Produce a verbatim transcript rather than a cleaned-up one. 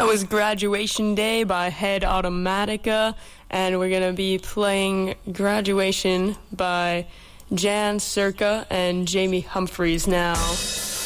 was Graduation Day by Head Automatica, and we're going to be playing Graduation by Jan Circa and Jamie Humphries now.